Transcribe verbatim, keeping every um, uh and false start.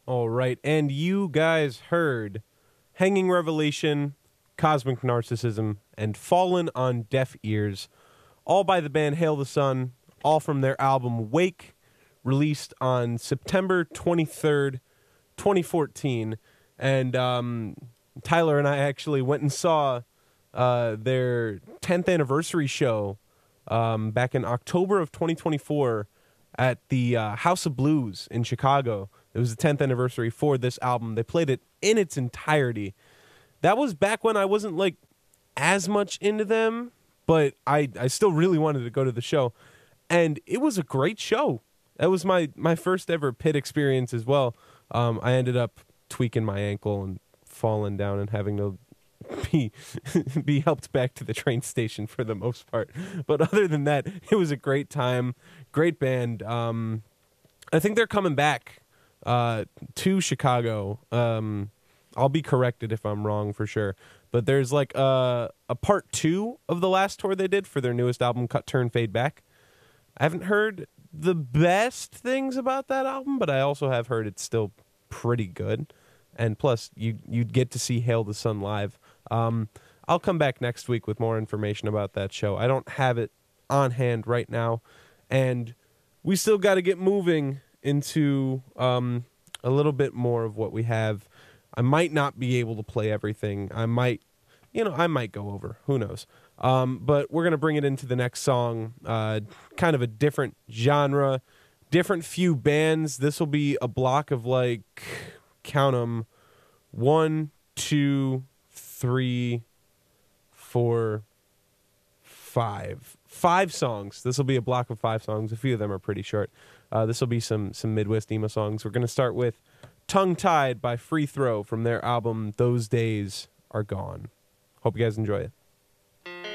All right, and you guys heard Hanging Revelation, Cosmic Narcissism, and Fallen on Deaf Ears, all by the band Hail the Sun, all from their album Wake, released on September twenty-third, twenty fourteen. And um, Tyler and I actually went and saw uh, their tenth anniversary show um, back in October of twenty twenty-four at the uh, House of Blues in Chicago. It was the tenth anniversary for this album. They played it in its entirety. That was back when I wasn't like as much into them, but I, I still really wanted to go to the show. And it was a great show. That was my, my first ever pit experience as well. Um, I ended up tweaking my ankle and falling down and having to be be helped back to the train station for the most part. But other than that, it was a great time. Great band. Um, I think they're coming back uh, to Chicago. Um, I'll be corrected if I'm wrong for sure. But there's like a, a part two of the last tour they did for their newest album, Cut, Turn, Fade Back. I haven't heard the best things about that album, but I also have heard it's still pretty good. And plus, you, you'd get to see Hail the Sun live. Um, I'll come back next week with more information about that show. I don't have it on hand right now. And we still got to get moving into um, a little bit more of what we have. I might not be able to play everything. I might, you know, I might go over. Who knows? Um, but we're going to bring it into the next song. Uh, kind of a different genre, different few bands. This will be a block of like, count them, one, two, three, four, five. Five songs. This will be a block of five songs. A few of them are pretty short. Uh, this will be some some Midwest emo songs. We're going to start with Tongue Tied by Free Throw from their album Those Days Are Gone. Hope you guys enjoy it.